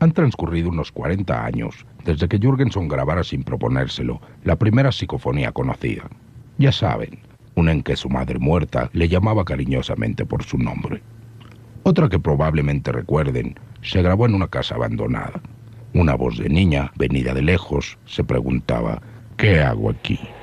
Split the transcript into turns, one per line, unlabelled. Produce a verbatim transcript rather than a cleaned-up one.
Han transcurrido unos cuarenta años desde que Jürgenson grabara sin proponérselo la primera psicofonía conocida. Ya saben, una en que su madre muerta le llamaba cariñosamente por su nombre. Otra que probablemente recuerden se grabó en una casa abandonada. Una voz de niña, venida de lejos, se preguntaba: ¿qué hago aquí?